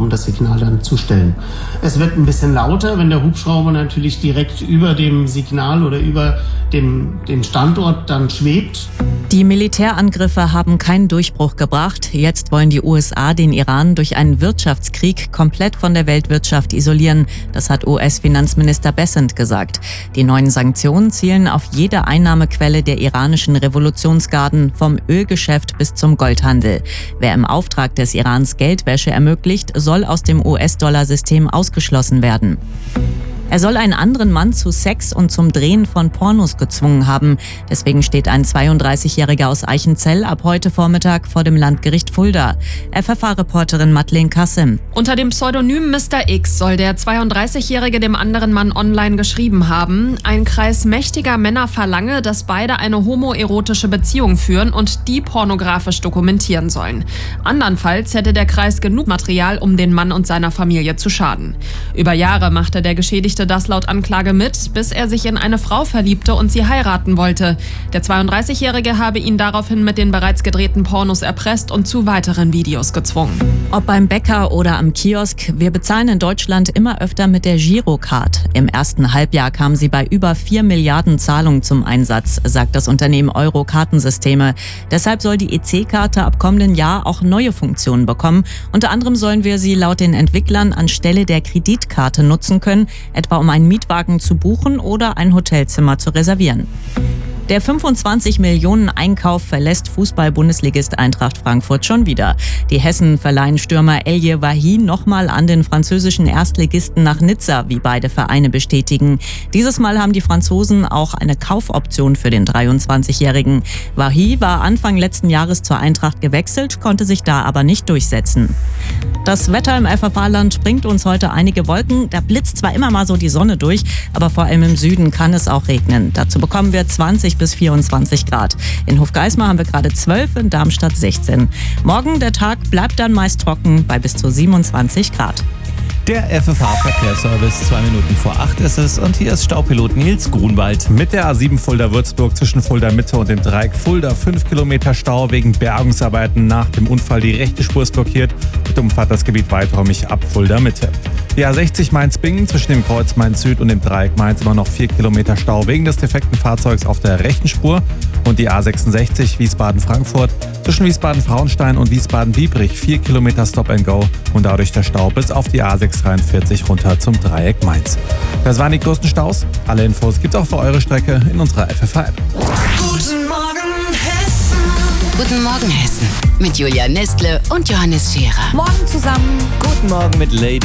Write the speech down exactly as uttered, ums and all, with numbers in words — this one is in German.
um das Signal dann zu stellen. Es wird ein bisschen lauter, wenn der Hubschrauber natürlich direkt über dem Signal oder über dem, dem Standort dann schwebt. Die Militärangriffe haben keinen Durchbruch gebracht. Jetzt wollen die U S A den Iran durch einen Wirtschaftskrieg komplett von der Weltwirtschaft isolieren. Das hat U S-Finanzminister Bessent gesagt. Die neuen Sanktionen zielen auf jede Einnahmequelle der iranischen Revolutionsgarden, vom Ölgeschäft bis zum Goldhandel. Wer im Auftrag des Irans Geldwäsche ermöglicht, soll aus dem U S-Dollar-System ausgeschlossen werden. Er soll einen anderen Mann zu Sex und zum Drehen von Pornos gezwungen haben. Deswegen steht ein zweiunddreißigjähriger aus Eichenzell ab heute Vormittag vor dem Landgericht Fulda. F F A-Reporterin Madeleine Kassim. Unter dem Pseudonym Mister X soll der zweiunddreißigjährige dem anderen Mann online geschrieben haben: Ein Kreis mächtiger Männer verlange, dass beide eine homoerotische Beziehung führen und die pornografisch dokumentieren sollen. Andernfalls hätte der Kreis genug Material, um den Mann und seiner Familie zu schaden. Über Jahre machte der Geschädigte das laut Anklage mit, bis er sich in eine Frau verliebte und sie heiraten wollte. Der zweiunddreißigjährige habe ihn daraufhin mit den bereits gedrehten Pornos erpresst und zu weiteren Videos gezwungen. Ob beim Bäcker oder am Kiosk, wir bezahlen in Deutschland immer öfter mit der Girocard. Im ersten Halbjahr kamen sie bei über vier Milliarden Zahlungen zum Einsatz, sagt das Unternehmen Euro Kartensysteme. Deshalb soll die E C-Karte ab kommenden Jahr auch neue Funktionen bekommen. Unter anderem sollen wir sie laut den Entwicklern anstelle der Kreditkarte nutzen können, etwa um einen Mietwagen zu buchen oder ein Hotelzimmer zu reservieren. Der fünfundzwanzig Millionen Einkauf verlässt Fußball-Bundesligist Eintracht Frankfurt schon wieder. Die Hessen verleihen Stürmer Elye Wahi nochmal an den französischen Erstligisten nach Nizza, wie beide Vereine bestätigen. Dieses Mal haben die Franzosen auch eine Kaufoption für den dreiundzwanzigjährigen. Wahi war Anfang letzten Jahres zur Eintracht gewechselt, konnte sich da aber nicht durchsetzen. Das Wetter im F F A-Land bringt uns heute einige Wolken. Da blitzt zwar immer mal so die Sonne durch, aber vor allem im Süden kann es auch regnen. Dazu bekommen wir zwanzig bis vierundzwanzig Grad. In Hofgeismar haben wir gerade zwölf, in Darmstadt sechzehn. Morgen der Tag bleibt dann meist trocken bei bis zu siebenundzwanzig Grad. Der F F A-Verkehrsservice, zwei Minuten vor acht ist es und hier ist Staupilot Nils Grunwald. Mit der A sieben Fulda-Würzburg zwischen Fulda-Mitte und dem Dreieck Fulda fünf Kilometer Stau wegen Bergungsarbeiten. Nach dem Unfall die rechte Spur ist blockiert und umfahrt das Gebiet weiträumig ab Fulda-Mitte. Die A sechzig Mainz-Bingen zwischen dem Kreuz Mainz-Süd und dem Dreieck Mainz immer noch vier Kilometer Stau wegen des defekten Fahrzeugs auf der rechten Spur. Und die A sechsundsechzig Wiesbaden-Frankfurt zwischen Wiesbaden-Frauenstein und Wiesbaden-Biebrich vier Kilometer Stop and Go und dadurch der Stau bis auf die A sechshundertdreiundvierzig runter zum Dreieck Mainz. Das waren die größten Staus. Alle Infos gibt's auch für eure Strecke in unserer F F A-App. Guten Morgen Hessen. Guten Morgen Hessen mit Julia Nestle und Johannes Scherer. Morgen zusammen. Guten Morgen mit Lady